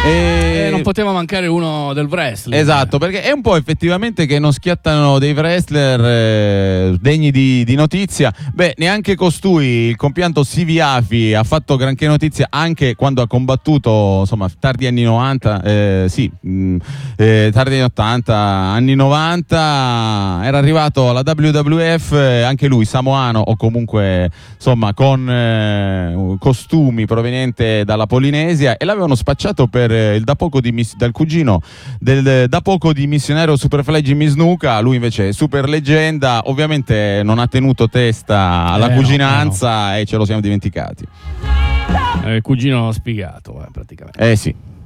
Non poteva mancare uno del wrestling. Esatto, perché è un po' effettivamente che non schiattano dei wrestler degni di notizia. Beh, neanche costui, il compianto Sivi Afi, ha fatto granché notizia anche quando ha combattuto, insomma, tardi anni 90, tardi anni 80, anni 90, era arrivato alla WWF, anche lui samoano o comunque, insomma, con costumi proveniente dalla Polinesia, e l'avevano spacciato per il dal cugino del da poco di missionario Superfly Jimmy Snuka. Lui invece è super leggenda, ovviamente non ha tenuto testa alla cuginanza, e ce lo siamo dimenticati. Cugino spiegato, praticamente. Sì.